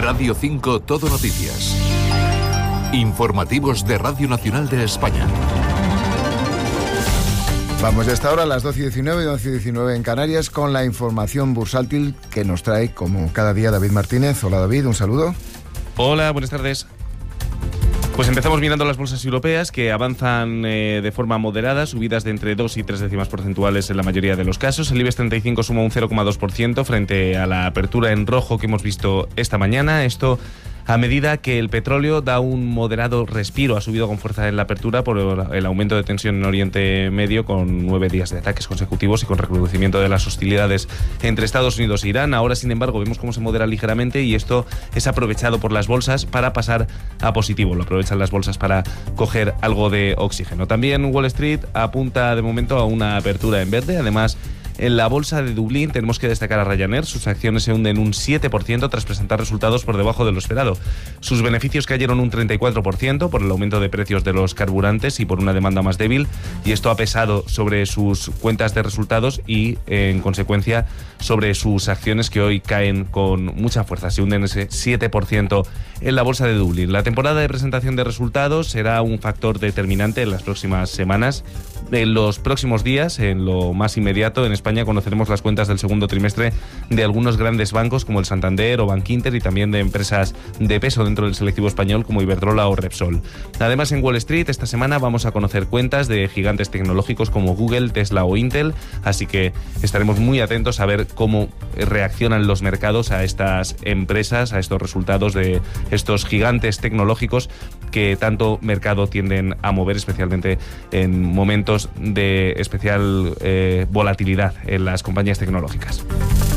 Radio 5 Todo Noticias. Informativos de Radio Nacional de España. Vamos de esta hora a las 12:19 y 11:19 en Canarias con la información bursátil que nos trae, como cada día, David Martínez. Hola David, un saludo. Hola, buenas tardes. Pues empezamos mirando las bolsas europeas, que avanzan de forma moderada, subidas de entre 2 y 3 décimas porcentuales en la mayoría de los casos. El IBEX 35 suma un 0,2% frente a la apertura en rojo que hemos visto esta mañana. Esto a medida que el petróleo da un moderado respiro, ha subido con fuerza en la apertura por el aumento de tensión en Oriente Medio, con 9 días de ataques consecutivos y con recrudecimiento de las hostilidades entre Estados Unidos e Irán. Ahora, sin embargo, vemos cómo se modera ligeramente y esto es aprovechado por las bolsas para pasar a positivo. Lo aprovechan las bolsas para coger algo de oxígeno. También Wall Street apunta de momento a una apertura en verde. Además, en la bolsa de Dublín tenemos que destacar a Ryanair. Sus acciones se hunden un 7% tras presentar resultados por debajo de lo esperado. Sus beneficios cayeron un 34% por el aumento de precios de los carburantes y por una demanda más débil, y esto ha pesado sobre sus cuentas de resultados y, en consecuencia, sobre sus acciones, que hoy caen con mucha fuerza. Se hunden ese 7% en la bolsa de Dublín. La temporada de presentación de resultados será un factor determinante en las próximas semanas. En los próximos días, en lo más inmediato, en España conoceremos las cuentas del segundo trimestre de algunos grandes bancos como el Santander o Bankinter, y también de empresas de peso dentro del selectivo español como Iberdrola o Repsol. Además, en Wall Street esta semana vamos a conocer cuentas de gigantes tecnológicos como Google, Tesla o Intel, así que estaremos muy atentos a ver cómo reaccionan los mercados a estas empresas, a estos resultados de estos gigantes tecnológicos que tanto mercado tienden a mover, especialmente en momentos de especial volatilidad en las compañías tecnológicas.